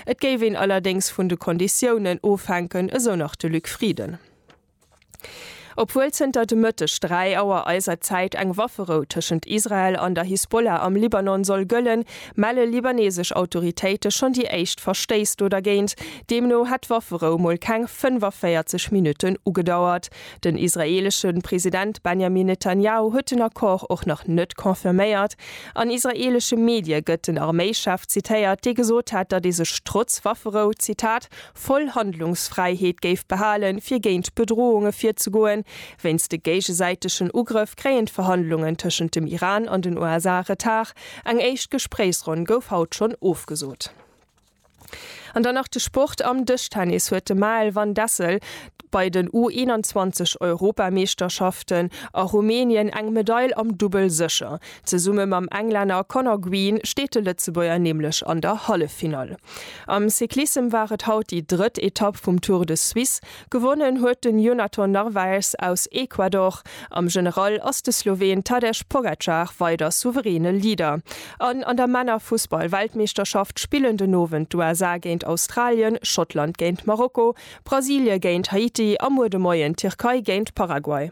Et géif ihn allerdings vun de Konditionen ofhängen eso nach de Lückfrieden. Obwohl hinter de Mëttech 3 Auer eiser Zeit eng Waffero tschent Israel an der Hisbollah am Libanon soll gëllen, melle libanesch Autoritéite schon die echt versteist oder géint. Demno hat Waffero moll keng 45 Minuten ugedauert. Den israelischen Präsident Benjamin Netanyahu huet den Akkor och noch net konfirméiert. An israelsche Medien gëtt den Armeeschaft zitéiert, de gesot hat, dat diese Strutz Waffero, Zitat, voll Handlungsfreiheit geif behalen, fir géint Bedrohunge fir zu goen. Wenns de gegeseiteschen Ugriff kräent Verhandlungen tschen dem Iran an den USA Tag, eng echt Gesprächsrunde gouf haut schon aufgesot. Und dann noch de Sport am Tischtennis huete Mal van Dassel bei den U21 Europameisterschaften a Rumänien eng Medaille am Double sicher. Ze Summe mam Engländer Conor Green steht de Lützebäuer nämlich an der Hallefinal. Am Cyklism waret haut die dritte Etappe vom Tour de Suisse. Gewonnen huet den Jonathan Narvaez aus Ecuador. Am General aus de Slowen Tadej Pogacar weiter souveräne Leader. An der Männerfußball-Weltmeisterschaft spielen de Nowen USA gegen Australien, Schottland gegen Marokko, Brasilien gegen Haiti, am Moien Türkei gegen Paraguay.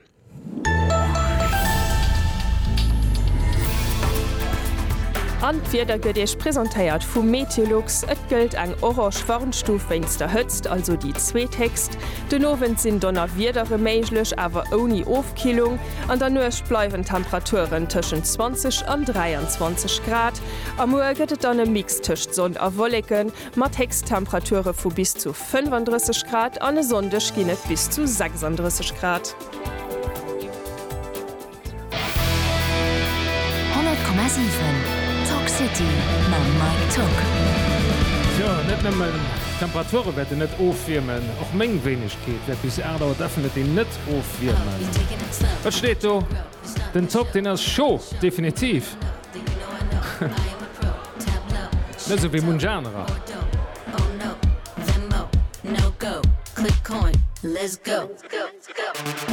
Anfirder gëtt eich präsentéiert vum Meteorlux, et gëlt eng orange Warnstuuf wennns der hëtzt, also die Zzweetext. Den Owen sinn donner wiedere méiglech, awer oni Ofkilung, an der Nuech bleiwen Temperaturen tschen 20 an 23 Grad. Am Moer gëtt an e Mixtcht Sonn a Wollecken, mat Texttemperature vu bis zu 35 Grad, an e Sondech ginnet bis zu 36 Grad. 100,7 City, Mike Talk. Ja, net nëmmen Temperature wette net ofwirmen, och még wenig geht, wer bis Erdauer definitiv den net ofwirmen. Was steht do? Den Top den as Show definitiv. Net so wie Munjanera. Let's go.